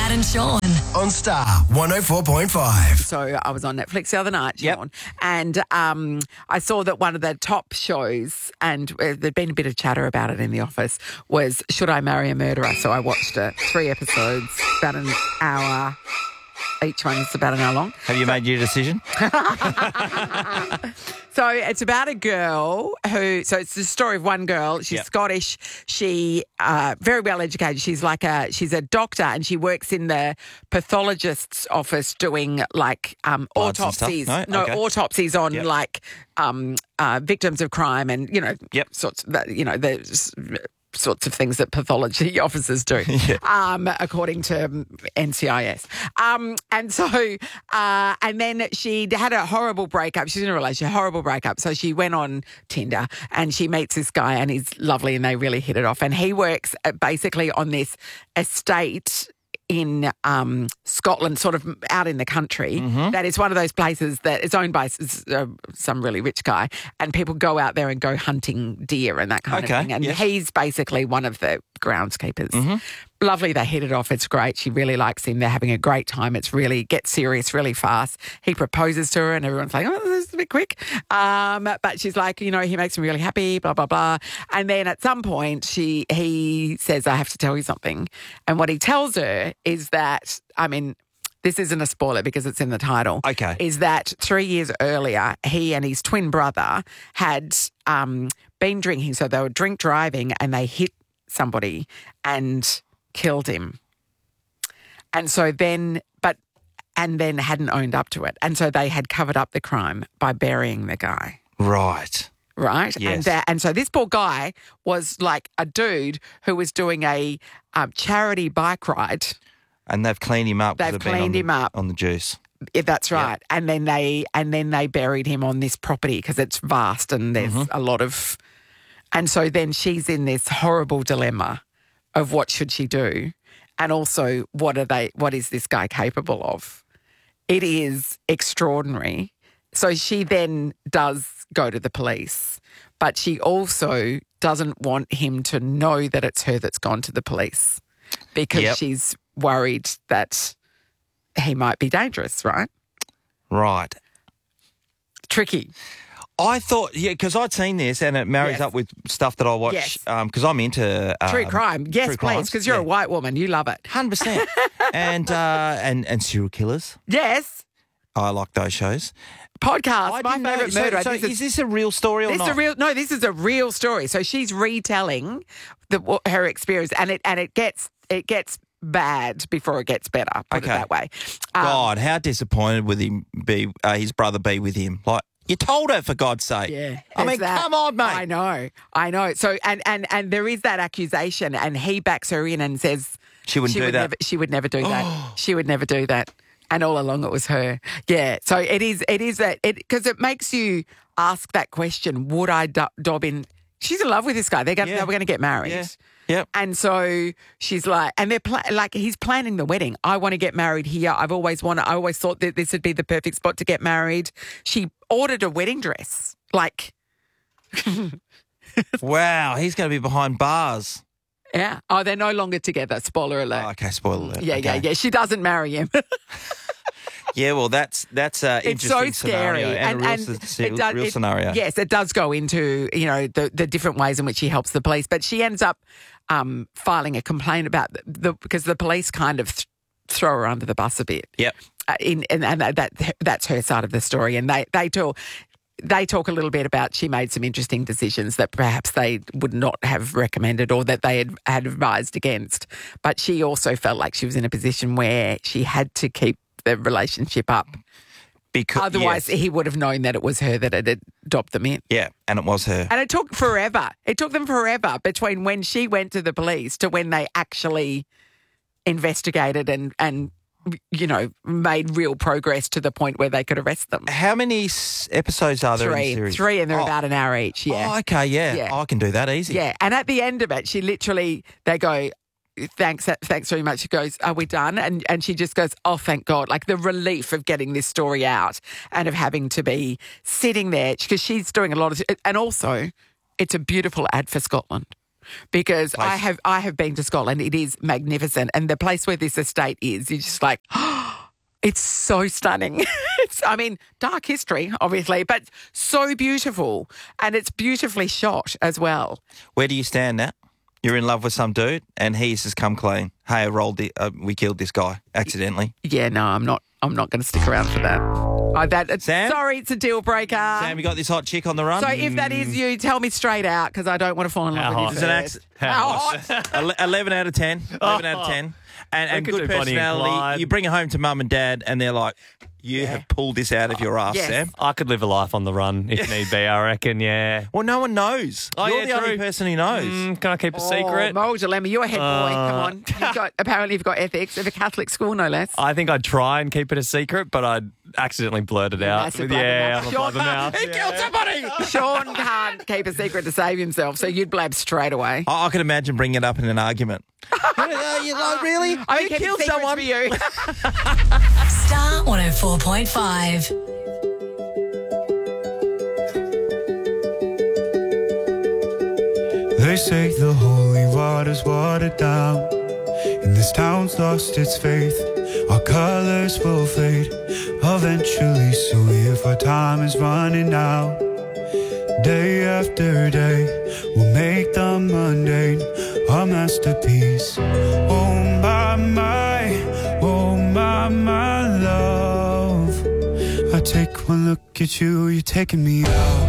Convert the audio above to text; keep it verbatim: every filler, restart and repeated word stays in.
Matt and Sean. On Star one oh four point five. So I was on Netflix the other night, Yep. Sean, and um, I saw that one of the top shows, and uh, there'd been a bit of chatter about it in the office, was Should I Marry a Murderer? So I watched it, three episodes, about an hour. Each one's about an hour long. Have you made your decision? So it's about a girl who, so it's the story of one girl. She's Yep. Scottish. She, uh, very well educated. She's like a, she's a doctor and she works in the pathologist's office doing like um, Bloods and stuff? autopsies. No? Okay. autopsies on Yep. like um, uh, victims of crime and, you know, Yep. sorts of, you know, the sorts of things that pathology officers do, um, according to N C I S. Um, and so, uh, and then she had a horrible breakup. She's in a relationship, horrible breakup. So she went on Tinder and she meets this guy and he's lovely and they really hit it off. And he works uh, basically on this estate in um, Scotland, sort of out in the country. Mm-hmm. That is one of those places that is owned by s- uh, some really rich guy, and people go out there and go hunting deer and that kind Okay, of thing. And yes. he's basically one of the groundskeepers. Mm-hmm. Lovely, they hit it off. It's great. She really likes him. They're having a great time. It's really gets serious really fast. He proposes to her, and everyone's like, "Oh, this is a bit quick." Um, but she's like, you know, he makes me really happy. Blah blah blah. And then at some point, she he says, "I have to tell you something." And what he tells her is that, I mean, this isn't a spoiler because it's in the title. Okay. Is that three years earlier, he and his twin brother had um, been drinking. So they were drink driving, and they hit somebody and killed him. And so then, but, and then hadn't owned up to it. And so they had covered up the crime by burying the guy. Right. Right? Yes. And, that, and so this poor guy was like a dude who was doing a um, charity bike ride. And they've cleaned him up. 'cause They've they've been cleaned on him the, up. on the juice. Yeah, that's right. And then they and then they buried him on this property because it's vast and there's Mm-hmm. a lot of. And so then she's in this horrible dilemma of what should she do, and also what are they? What is this guy capable of? It is extraordinary. So she then does go to the police, but she also doesn't want him to know that it's her that's gone to the police because Yep. she's worried that he might be dangerous, right? Right. Tricky. I thought, yeah, because I'd seen this and it marries Yes. up with stuff that I watch Yes. because I'm into um, True crime. Yes, true please, crimes. because you're Yeah. a white woman. You love it. one hundred percent. and, uh, and, and serial killers. Yes. I like those shows. Podcast, I my didn't know- favourite so- murder. So, This is, is- this a real story or This is not? a real no. This is a real story. So she's retelling the what- her experience, and it and it gets it gets bad before it gets better. Put Okay. it that way. Um, God, how disappointed would he be? Uh, his brother be with him? Like you told her, for God's sake. Yeah, I mean, it's that. come on, mate. I know, I know. So and and and there is that accusation, and he backs her in and says She wouldn't she do would that. Never, she would never do that. She would never do that. And all along it was her. Yeah. So it is. It is that. It because it makes you ask that question. Would I do- dob in? She's in love with this guy. They're going. Yeah. They were going to get married. Yeah. Yep. And so she's like, and they're pla- like, he's planning the wedding. I want to get married here. I've always wanted. I always thought that this would be the perfect spot to get married. She ordered a wedding dress. Like, Wow, he's going to be behind bars. yeah. Oh, they're no longer together. Spoiler alert. Oh, okay, spoiler alert. Yeah, yeah, Okay. yeah. She doesn't marry him. Yeah, well, that's that's uh, It's so interesting scary, scenario and, a real, s- it does- real it- scenario. Yes, it does go into you know the the different ways in which he helps the police, but she ends up um, filing a complaint about the, the because the police kind of th- throw her under the bus a bit. Yep. Uh, in and, and that, that that's her side of the story, and they they talk. They talk a little bit about she made some interesting decisions that perhaps they would not have recommended or that they had, had advised against. But she also felt like she was in a position where she had to keep the relationship up. Because Otherwise, yes. he would have known that it was her that had adopted them in. Yeah, and it was her. And it took forever. It took them forever between when she went to the police to when they actually investigated and, and you know, made real progress to the point where they could arrest them. How many s- episodes are there in the Three. series? Three, and they're Oh. about an hour each, yeah. Oh, okay, yeah. Yeah. I can do that easy. Yeah, and at the end of it, she literally, they go, thanks, thanks very much. She goes, are we done? And and she just goes, oh, thank God. Like the relief of getting this story out and of having to be sitting there because she's doing a lot of, and also it's a beautiful ad for Scotland. because I Place. have I have been to Scotland. It is magnificent, and the place where this estate is, you're just like, it's so stunning. It's, I mean, dark history, obviously, but so beautiful, and it's beautifully shot as well. Where do you stand now? You're in love with some dude, and he's just come clean. Hey, I rolled the, uh, we killed this guy accidentally. Yeah, no, I'm not. I'm not going to stick around for that. Oh, that Sam? Sorry, it's a deal breaker. Sam, you got this hot chick on the run? So if that is you, tell me straight out because I don't want to fall in love How with you. hot? It's an first. acc- How hot? Ele- eleven out of ten. eleven out of ten. And, and could good do Bonnie and personality. Clyde. You bring it home to mum and dad, and they're like, you have pulled this out of your ass, Yes. Sam. I could live a life on the run if need be, I reckon, yeah. Well, no one knows. Oh, You're yeah, the only true. person who knows. Mm, can I keep a Oh, secret? moral dilemma. You're a head boy. Uh, Come on. You've got, apparently you've got ethics of a Catholic school, no less. I think I'd try and keep it a secret, but I'd accidentally blurt it out. Massive Yeah, I'm a blabbermouth. blabbermouth. He killed somebody. Sean can't keep a secret to save himself, so you'd blab straight away. I, I could imagine bringing it up in an argument. uh, you like, really? I you keep killed secrets someone? for you. Star one oh four point five. They say the holy water's watered down, and this town's lost its faith. Our colors will fade eventually, so if our time is running out, day after day, we'll make the mundane our masterpiece. Oh my, my, oh my, my love, I take one look at you, you're taking me out.